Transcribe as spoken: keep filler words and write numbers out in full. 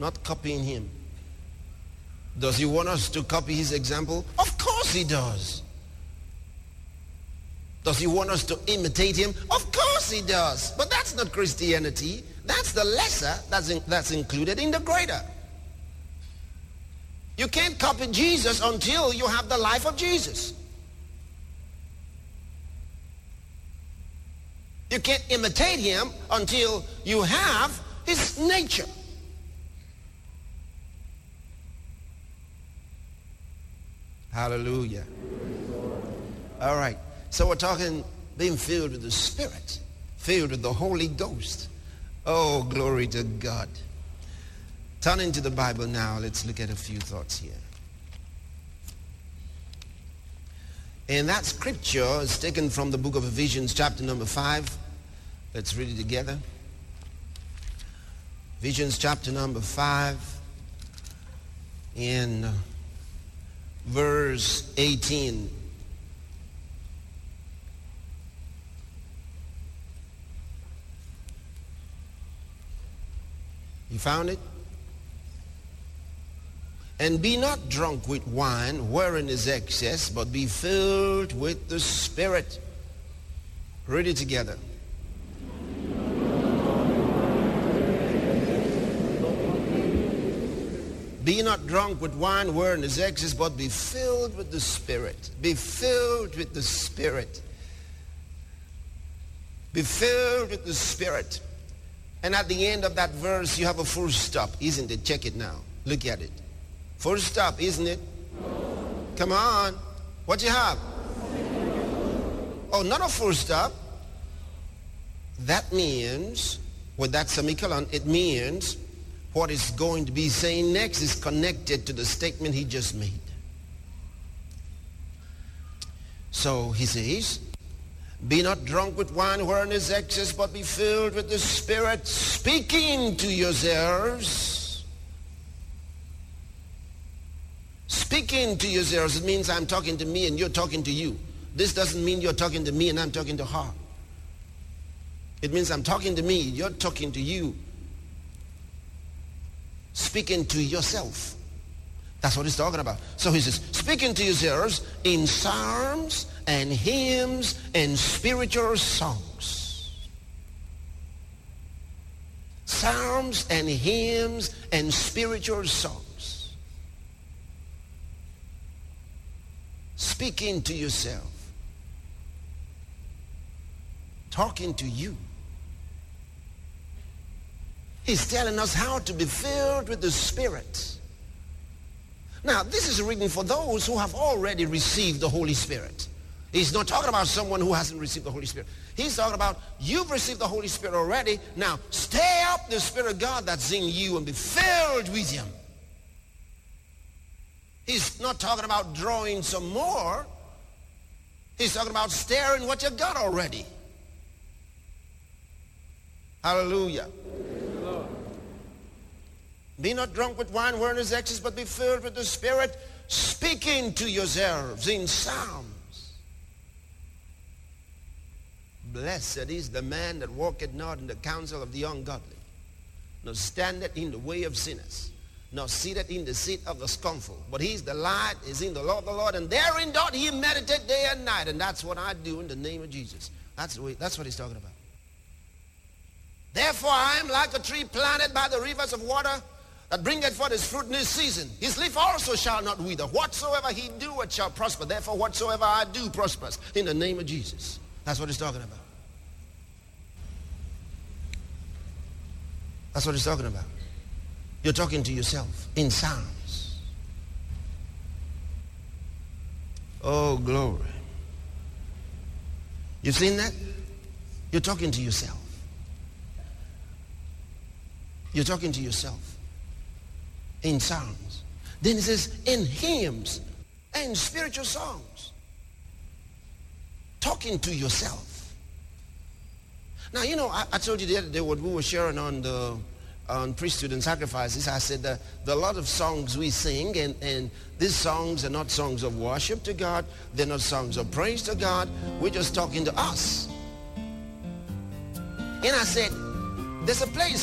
not copying him. Does he want us to copy his example? Of course he does. Does he want us to imitate him? Of course he does. But that's not Christianity. That's the lesser that's, in, that's included in the greater. You can't copy Jesus until you have the life of Jesus. You can't imitate him until you have his nature. Hallelujah. All right. So we're talking being filled with the Spirit, filled with the Holy Ghost. Oh, glory to God. Turn into the Bible now. Let's look at a few thoughts here. And that scripture is taken from the book of Ephesians, chapter number five. Let's read it together. Ephesians, chapter number five, in verse eighteen. You found it? And be not drunk with wine, wherein is excess, but be filled with the Spirit. Read it together. Be not drunk with wine, wherein is excess, but be filled with the Spirit. Be filled with the Spirit. Be filled with the Spirit. And at the end of that verse, you have a full stop, isn't it? Check it now. Look at it. Full stop, isn't it? Come on. What you have? Oh, not a full stop. That means, with that semicolon, it means what is going to be saying next is connected to the statement he just made. So he says, be not drunk with wine wherein is excess, but be filled with the Spirit, speaking to yourselves. Speaking to yourselves, it means I'm talking to me and you're talking to you. This doesn't mean you're talking to me and I'm talking to her. It means I'm talking to me, you're talking to you. Speaking to yourself. That's what he's talking about. So he says, speaking to yourselves in psalms and hymns and spiritual songs. Psalms and hymns and spiritual songs. Speaking to yourself. Talking to you. He's telling us how to be filled with the Spirit. Now, this is written for those who have already received the Holy Spirit. He's not talking about someone who hasn't received the Holy Spirit. He's talking about you've received the Holy Spirit already. Now, stir up the Spirit of God that's in you and be filled with him. He's not talking about drawing some more. He's talking about stirring what you got already. Hallelujah. Be not drunk with wine wherein is excess, but be filled with the Spirit, speaking to yourselves in psalms. Blessed is the man that walketh not in the counsel of the ungodly, nor standeth in the way of sinners, nor sitteth in the seat of the scornful. But his delight is in the law of the Lord, and therein doth he meditate day and night. And that's what I do in the name of Jesus. That's the way, that's what he's talking about. Therefore I am like a tree planted by the rivers of water, that bringeth forth his fruit in his season. His leaf also shall not wither. Whatsoever he doeth shall prosper. Therefore, whatsoever I do prospers in the name of Jesus. That's what he's talking about. That's what he's talking about. You're talking to yourself in psalms. Oh, glory. You've seen that? You're talking to yourself. You're talking to yourself. In psalms. Then it says in hymns and spiritual songs. Talking to yourself. Now, you know, I, I told you the other day what we were sharing on the on priesthood and sacrifices. I said that there are a lot of songs we sing, and, and these songs are not songs of worship to God. They're not songs of praise to God. We're just talking to us. And I said, there's a place